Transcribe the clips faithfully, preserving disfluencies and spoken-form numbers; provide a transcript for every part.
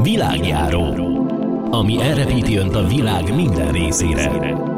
Világjáró, ami elrepíti önt a világ minden részére.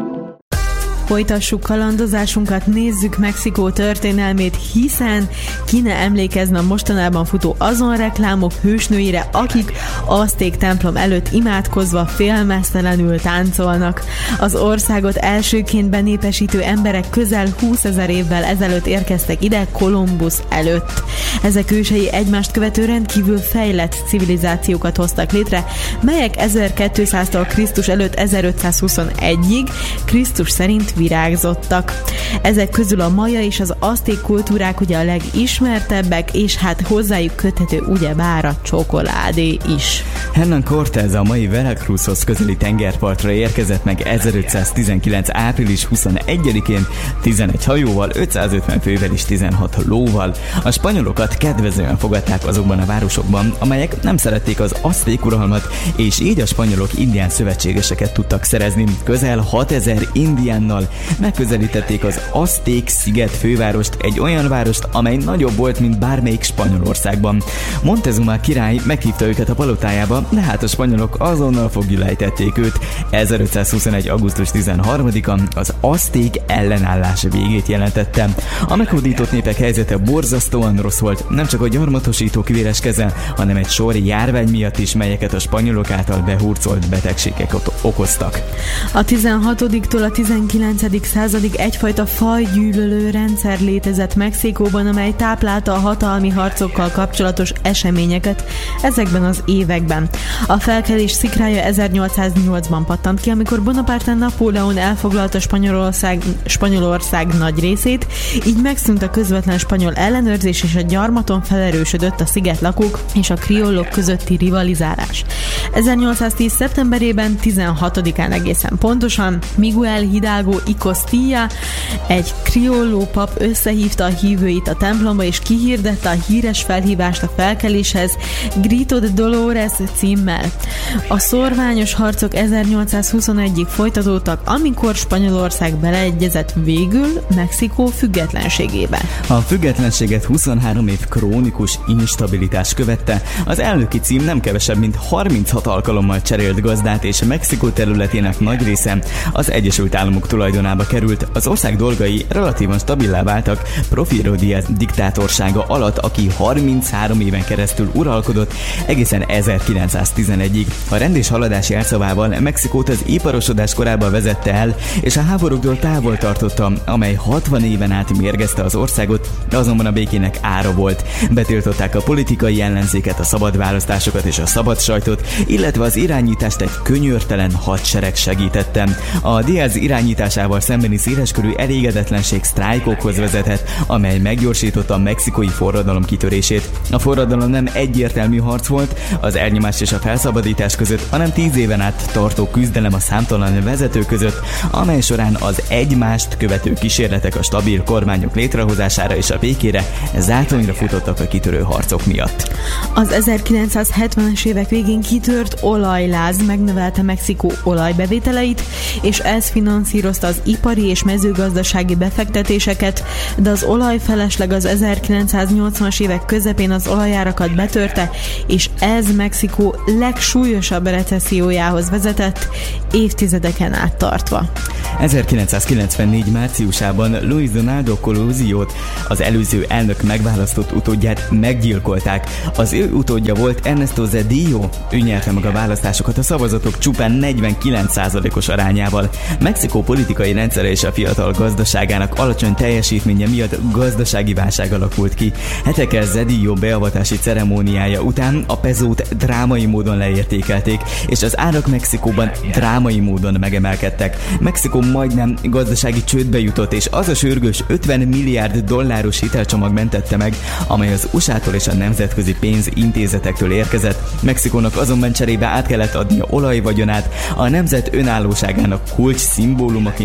Folytassuk kalandozásunkat, nézzük Mexikó történelmét, hiszen ki ne emlékezne a mostanában futó azon reklámok hősnőire, akik azték templom előtt imádkozva félmeztelenül táncolnak. Az országot elsőként benépesítő emberek közel húszezer évvel ezelőtt érkeztek ide Kolumbusz előtt. Ezek ősei egymást követő rendkívül fejlett civilizációkat hoztak létre, melyek ezerkétszáztól Krisztus előtt ezerötszázhuszonegyig Krisztus szerint virágzottak. Ezek közül a maja és az azték kultúrák ugye a legismertebbek, és hát hozzájuk köthető ugyebár a csokoládé is. Hernán Cortés a mai Veracruzhoz közeli tengerpartra érkezett meg ezerötszáztizenkilenc április huszonegyedikén tizenegy hajóval, ötszázötven fővel és tizenhat lóval. A spanyolokat kedvezően fogadták azokban a városokban, amelyek nem szerették az azték uralmat, és így a spanyolok indián szövetségeseket tudtak szerezni. Közel hatezer indiánnal megközelítették az azték sziget fővárost, egy olyan várost, amely nagyobb volt, mint bármelyik Spanyolországban. Montezuma király meghívta őket a palotájába, de hát a spanyolok azonnal foglyul ejtették őt. ezerötszázhuszonegy augusztus tizenharmadika az azték ellenállás végét jelentette. A meghódított népek helyzete borzasztóan rossz volt, nem csak a gyarmatosítók véres keze, hanem egy sor járvány miatt is, melyeket a spanyolok által behurcolt betegségek okoztak. A tizenhatodiktól a tizenkilencedik századig egyfajta fajgyűlölő rendszer létezett Mexikóban, amely táplálta a hatalmi harcokkal kapcsolatos eseményeket ezekben az években. A felkelés szikrája ezernyolcszáznyolcban pattant ki, amikor Bonaparte Napóleon elfoglalta Spanyolország, Spanyolország nagy részét, így megszűnt a közvetlen spanyol ellenőrzés, és a gyarmaton felerősödött a szigetlakók és a kriolok közötti rivalizálás. ezernyolcszáztíz szeptemberében, tizenhatodikán egészen pontosan, Miguel Hidalgo y Costilla, egy kriolló pap összehívta a hívőit a templomba, és kihirdette a híres felhívást a felkeléshez Grito de Dolores címmel. A szorványos harcok ezernyolcszázhuszonegyig folytatódtak, amikor Spanyolország beleegyezett végül Mexikó függetlenségébe. A függetlenséget huszonhárom év krónikus instabilitás követte. Az elnöki cím nem kevesebb, mint harminchat alkalommal cserélt gazdát, és Mexikó területének nagy része az Egyesült Államok tulajdonába került. Az ország dolgai relatívan stabilá váltak Porfirio Díaz diktátorsága alatt, aki harminchárom éven keresztül uralkodott egészen ezerkilencszáztizenegyig. A rend és haladás jelszavával Mexikót az iparosodás korába vezette el, és a háborúktól távol tartotta, amely hatvan éven át mérgezte az országot, de azonban a békének ára volt. Betiltották a politikai ellenzéket, a szabad választásokat és a szabad sajtot, illetve az irányítást egy könyörtelen hadsereg segítette. A Díaz irányításával szembeni széleskörű elégedetlenség sztrájkokhoz vezetett, amely meggyorsította a mexikói forradalom kitörését. A forradalom nem egyértelmű harc volt az elnyomás és a felszabadítás között, hanem tíz éven át tartó küzdelem a számtalan vezető között, amely során az egymást követő kísérletek a stabil kormányok létrehozására és a békére zátonyra futottak a kitörő harcok miatt. Az ezerkilencszázhetvenes évek végén kitört olajláz megnövelte Mexikó olajbevételeit, és ez finanszírozta az ipari és mezőgazdasági befektetéseket, de az olajfelesleg az ezerkilencszáznyolcvanas évek közepén az olajárakat betörte, és ez Mexikó legsúlyosabb recessziójához vezetett, évtizedeken át tartva. ezerkilencszázkilencvennégy márciusában Luis Donaldo Colosio-t, az előző elnök megválasztott utódját meggyilkolták. Az ő utódja volt Ernesto Zedillo, ő nyerte meg a választásokat a szavazatok csupán negyvenkilenc százalékos arányával. Mexikó politikai rendszere és a fiatal gazdaságának alacsony teljesítménye miatt gazdasági válság alakult ki. Hetekkel Zedillo beavatási ceremóniája után a pezót drámai módon leértékelték, és az árak Mexikóban drámai módon megemelkedtek. Mexikó majdnem gazdasági csődbe jutott, és az a sürgős ötven milliárd dolláros hitelcsomag mentette meg, amely az u es á-tól és a nemzetközi pénzintézetektől érkezett. Mexikónak azonban cserébe át kellett adnia olajvagyonát, a nemzet önállóságának kulcs szimbólumaként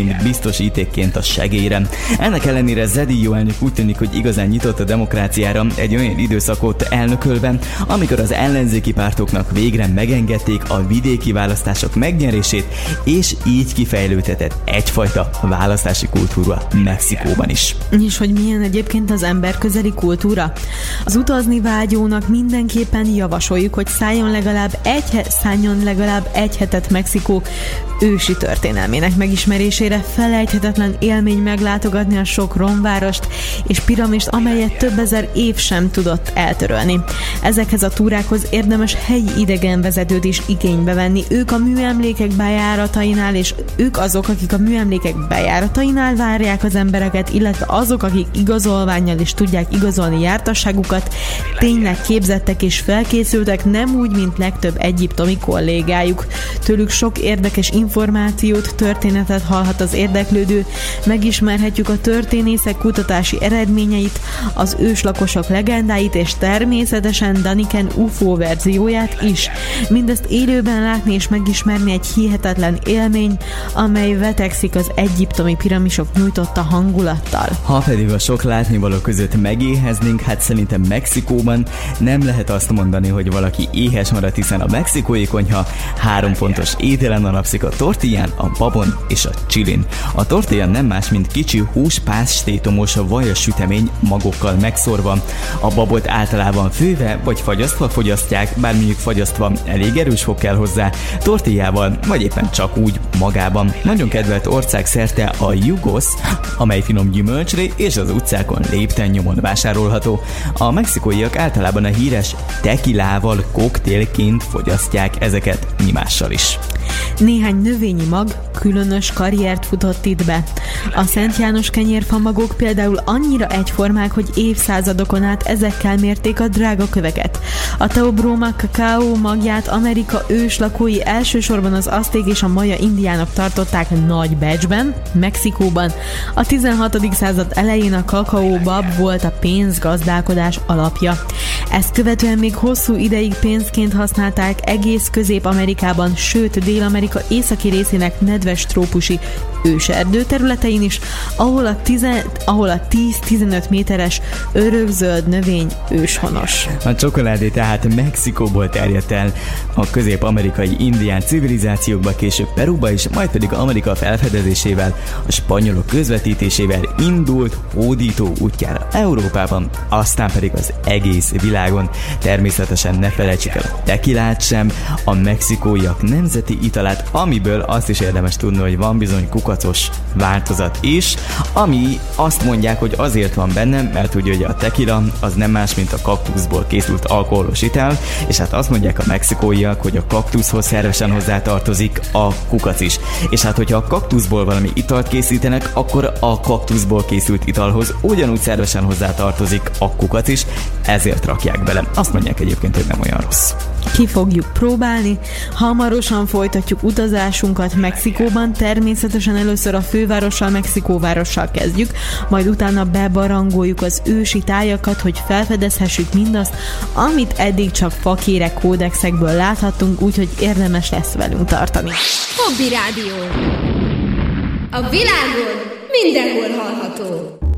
mint biztosítékként a segélyre. Ennek ellenére Zedillo elnök úgy tűnik, hogy igazán nyitott a demokráciára egy olyan időszakot elnökölve, amikor az ellenzéki pártoknak végre megengedték a vidéki választások megnyerését, és így kifejlődhetett egyfajta választási kultúra Mexikóban is. És hogy milyen egyébként az emberközeli kultúra? Az utazni vágyónak mindenképpen javasoljuk, hogy szálljon legalább egy, szálljon legalább egy hetet Mexikó ősi történelmének megismerésére. Felejthetetlen élmény meglátogatni a sok romvárost és piramist, amelyet több ezer év sem tudott eltörölni. Ezekhez a túrákhoz érdemes helyi idegenvezetőt is igénybe venni. Ők a műemlékek bejáratainál, és ők azok, akik a műemlékek bejáratainál várják az embereket, illetve azok, akik igazolvánnyal is tudják igazolni jártasságukat, tényleg képzettek és felkészültek, nem úgy, mint legtöbb egyiptomi kollégájuk. Tőlük sok érdekes információt, történetet hallhat az érdeklődő, megismerhetjük a történészek kutatási eredményeit, az őslakosok legendáit, és természetesen Daniken u f o verzióját is. Mindezt élőben látni és megismerni egy hihetetlen élmény, amely vetekszik az egyiptomi piramisok nyújtotta hangulattal. Ha pedig a sok látnivaló között megéheznénk, hát szerintem Mexikóban nem lehet azt mondani, hogy valaki éhes maradt, hiszen a mexikói konyha három pontos ételen alapszik: a tortillán, a babon és a chilin. A tortilla nem más, mint kicsi húspástétomos vajas sütemény magokkal megszórva. A babot általában főve vagy fagyasztva fogyasztják, bár mondjuk fagyasztva elég erős fog kell hozzá, tortillával vagy éppen csak úgy magában. Nagyon kedvelt ország szerte a jugos, amely finom gyümölcsré és az utcákon lépten nyomon vásárolható. A mexikóiak általában a híres tequilával koktélként fogyasztják ezeket, mi mással is. Néhány növényi mag különös karriert futott itt be. A Szent János kenyérfa magok például annyira egyformák, hogy évszázadokon át ezekkel mérték a drága köveket. A Teobroma kakaó magját Amerika őslakói elsősorban az azték és a maja indiánok tartották nagy becsben. Mexikóban a tizenhatodik század elején a kakaóbab volt a pénzgazdálkodás alapja. Ezt követően még hosszú ideig pénzként használták egész Közép-Amerikában, sőt Dél-Amerika északi részének nedves trópusi őserdő területein is, ahol a, tizen, ahol a tíz-tizenöt méteres örökzöld növény őshonos. A csokoládé tehát Mexikóból terjedt el a közép-amerikai indián civilizációkba, később Peruba is, majd pedig Amerika felfedezésével, a spanyolok közvetítésével indult hódító útjára Európában, aztán pedig az egész világon. Természetesen ne felejtsük el a tequilát sem, a mexikóiak nemzeti italát, amiből azt is érdemes tudni, hogy van bizony kukacos változat is, ami azt mondják, hogy azért van benne, mert ugye, ugye a tequila az nem más, mint a kaktuszból készült alkoholos ital, és hát azt mondják a mexikóiak, hogy a kaktuszhoz szervesen hozzátartozik a kukac is. És hát, hogyha a kaktuszból valami italt készítenek, akkor a kaktuszból készült italhoz ugyanúgy szervesen hozzátartozik a kukac is, ezért rakják bele. Azt mondják egyébként, hogy nem olyan rossz. Ki fogjuk próbálni. Hamarosan folytatjuk utazásunkat Mexikóban, természetesen először a fővárossal, Mexikóvárossal kezdjük, majd utána bebarangoljuk az ősi tájakat, hogy felfedezhessük mindazt, amit eddig csak fakérek kódexekből láthattunk, úgyhogy érdemes lesz velünk tartani. Hobby Rádió. A világon mindenhol hallható.